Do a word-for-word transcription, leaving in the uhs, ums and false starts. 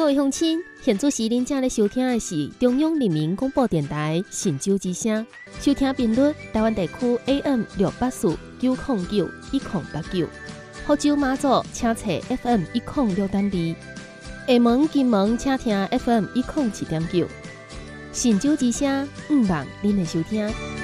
各位乡亲，现在时您正在收听的是中央人民广播电台神州之声，收听频率台湾地区 A M 六八四九零九一零八九，福州马祖请查 F M 一零六点二，厦门金门请听 F M 一零七点九，神州之声，毋忘您的收听。